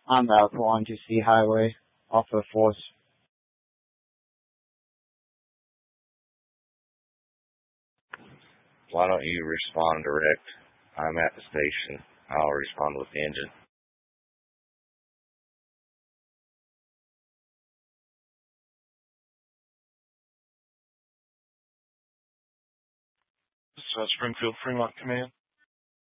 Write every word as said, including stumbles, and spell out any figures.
I'm out one to C Highway off of Fourth. Why don't you respond direct? I'm at the station. I'll respond with the engine. This is uh, Springfield Fremont Command.